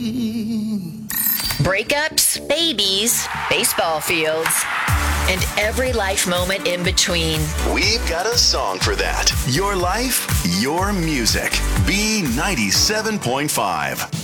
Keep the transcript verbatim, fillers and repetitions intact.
Breakups, babies, baseball fields, and every life moment in between. We've got a song for that. Your life, your music. B ninety-seven point five.